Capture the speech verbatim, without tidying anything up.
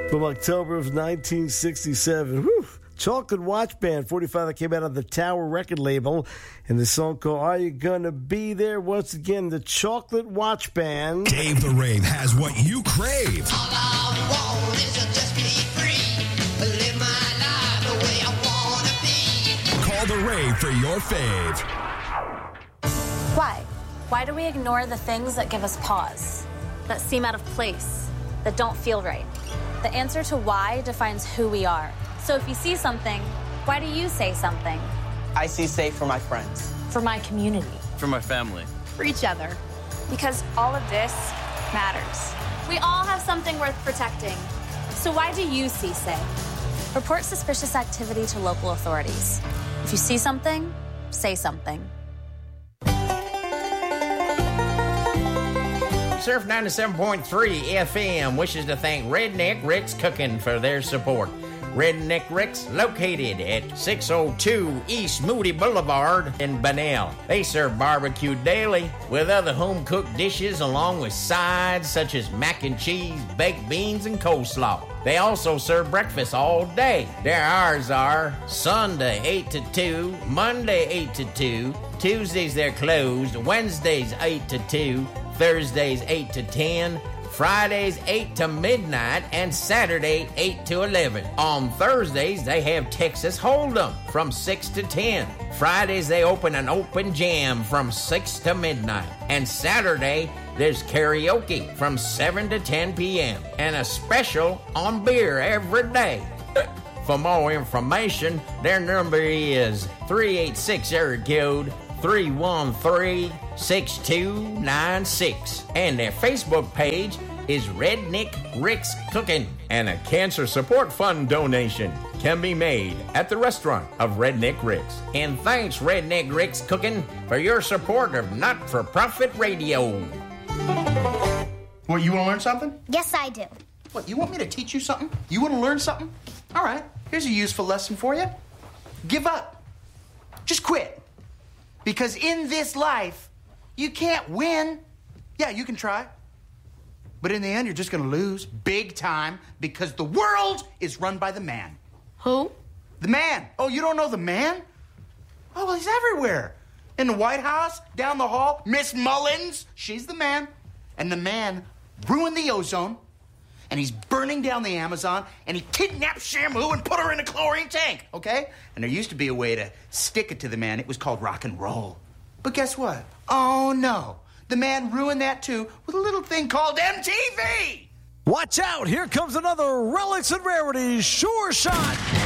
From October of nineteen sixty-seven. Whew. Chocolate Watch Band, forty-five, that came out on the Tower record label. And the song called Are You Gonna Be There? Once again, the Chocolate Watch Band. Dave the Rave has what you crave. All I want is to just be free. Live my life the way I wanna be. Call the Rave for your fave. Why? Why do we ignore the things that give us pause, that seem out of place, that don't feel right? The answer to why defines who we are. So if you see something, why do you say something? I see safe for my friends. For my community. For my family. For each other. Because all of this matters. We all have something worth protecting. So why do you see safe? Report suspicious activity to local authorities. If you see something, say something. Surf ninety-seven point three F M wishes to thank Redneck Rick's Cooking for their support. Redneck Rick's located at six oh two East Moody Boulevard in Bunnell. They serve barbecue daily with other home-cooked dishes along with sides such as mac and cheese, baked beans, and coleslaw. They also serve breakfast all day. Their hours are Sunday eight to two, Monday eight to two, Tuesdays they're closed, Wednesdays eight to two, Thursdays eight to ten, Fridays eight to midnight, and Saturday eight to eleven. On Thursdays, they have Texas Hold'em from six to ten. Fridays, they open an open jam from six to midnight. And Saturday, there's karaoke from seven to ten p.m. and a special on beer every day. For more information, their number is three eight six area code three one three, six two nine six. And their Facebook page is Redneck Rick's Cooking. And a cancer support fund donation can be made at the restaurant of Redneck Rick's. And thanks, Redneck Rick's Cooking, for your support of not-for-profit radio. Well, you want to learn something? Yes, I do. What, you want me to teach you something? You want to learn something? All right, here's a useful lesson for you. Give up. Just quit. Because in this life, you can't win. Yeah, you can try. But in the end, you're just going to lose big time because the world is run by the man. Who? The man. Oh, you don't know the man? Oh, well, he's everywhere. In the White House, down the hall, Miss Mullins, she's the man. And the man ruined the ozone, and he's burning down the Amazon, and he kidnapped Shamu and put her in a chlorine tank, okay? And there used to be a way to stick it to the man. It was called rock and roll. But guess what? Oh, no. The man ruined that, too, with a little thing called M T V! Watch out! Here comes another Relics and Rarities Sure Shot!